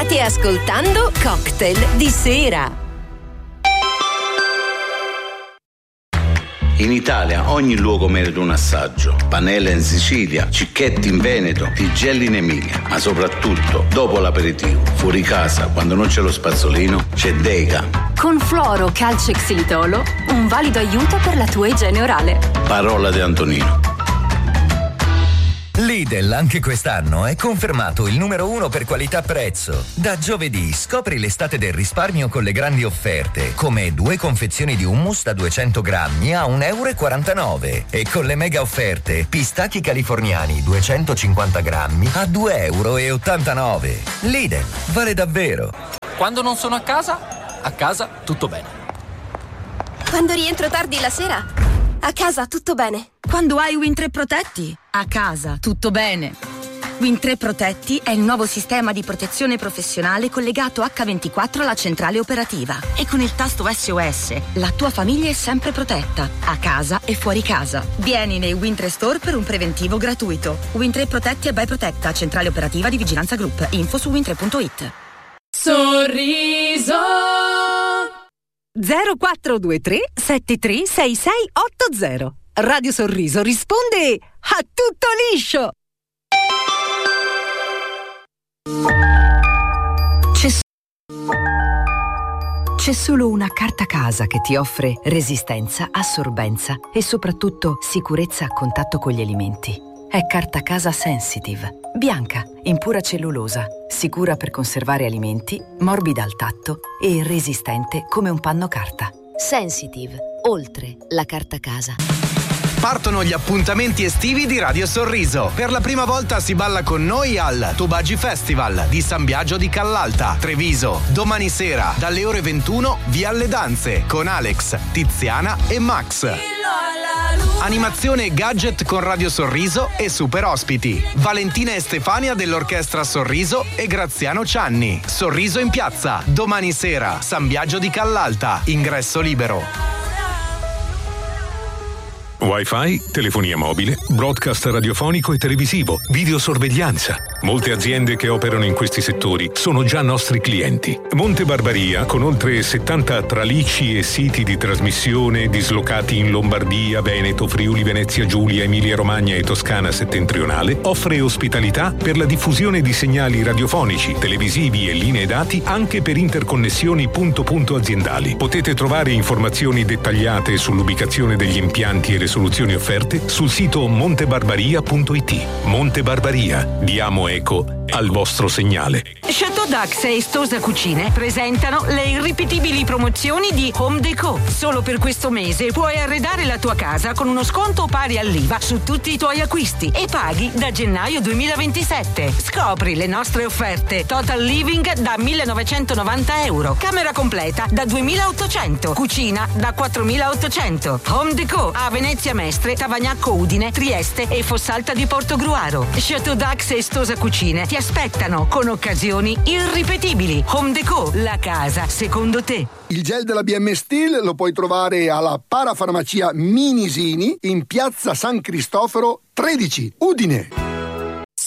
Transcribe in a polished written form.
State ascoltando Cocktail di Sera. In Italia ogni luogo merita un assaggio. Panella in Sicilia, Cicchetti in Veneto, Tigelli in Emilia. Ma soprattutto, dopo l'aperitivo, fuori casa, quando non c'è lo spazzolino, c'è Dega. Con fluoro, calcio e xilitolo, un valido aiuto per la tua igiene orale. Parola di Antonino. Lidl anche quest'anno è confermato il numero 1 per qualità-prezzo. Da giovedì scopri l'estate del risparmio con le grandi offerte, come 2 confezioni di hummus da 200 grammi a €1,49 e con le mega offerte pistacchi californiani 250 grammi a €2,89. Lidl, vale davvero. Quando non sono a casa tutto bene. Quando rientro tardi la sera, a casa tutto bene. Quando hai Win3 Protetti, a casa tutto bene. Win3 Protetti è il nuovo sistema di protezione professionale collegato H24 alla centrale operativa. E con il tasto SOS, la tua famiglia è sempre protetta, a casa e fuori casa. Vieni nei Win3 Store per un preventivo gratuito. Win3 Protetti e by Protetta, centrale operativa di Vigilanza Group. Info su win3.it. Sorriso 0423 736680. Radio Sorriso risponde a tutto liscio. C'è solo una carta casa che ti offre resistenza, assorbenza e soprattutto sicurezza a contatto con gli alimenti. È Carta Casa Sensitive. Bianca, in pura cellulosa, sicura per conservare alimenti, morbida al tatto e resistente come un panno carta. Sensitive, oltre la carta casa. Partono gli appuntamenti estivi di Radio Sorriso. Per la prima volta si balla con noi al Tubagi Festival di San Biagio di Callalta, Treviso. Domani sera, dalle ore 21, via alle danze, con Alex, Tiziana e Max. Animazione e gadget con Radio Sorriso e super ospiti. Valentina e Stefania dell'Orchestra Sorriso e Graziano Cianni. Sorriso in piazza, domani sera, San Biagio di Callalta. Ingresso libero. Wi-Fi, telefonia mobile, broadcast radiofonico e televisivo, videosorveglianza. Molte aziende che operano in questi settori sono già nostri clienti. Monte Barbaria, con oltre 70 tralicci e siti di trasmissione dislocati in Lombardia, Veneto, Friuli, Venezia Giulia, Emilia Romagna e Toscana settentrionale, offre ospitalità per la diffusione di segnali radiofonici, televisivi e linee dati anche per interconnessioni punto-punto aziendali. Potete trovare informazioni dettagliate sull'ubicazione degli impianti e soluzioni offerte sul sito montebarbaria.it. Monte Barbaria, diamo eco al vostro segnale. Chateau Dax e Stosa Cucine presentano le irripetibili promozioni di Home Déco. Solo per questo mese puoi arredare la tua casa con uno sconto pari all'IVA su tutti i tuoi acquisti e paghi da gennaio 2027. Scopri le nostre offerte. Total Living da €1.990, camera completa da €2.800, cucina da €4.800. Home Déco a Venezia Mestre, Tavagnacco Udine, Trieste e Fossalta di Portogruaro. Chateau Dax e Stosa Cucine ti aspettano con occasioni irripetibili. Home Déco, la casa secondo te. Il gel della BM Steel lo puoi trovare alla Parafarmacia Minisini in piazza San Cristoforo 13, Udine.